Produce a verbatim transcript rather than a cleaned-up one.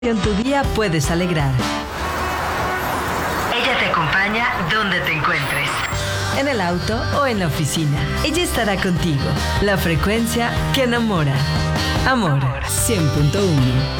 Tu día puedes alegrar. Ella te acompaña donde te encuentres. En el auto o en la oficina. Ella estará contigo. La frecuencia que enamora. Amor cien punto uno.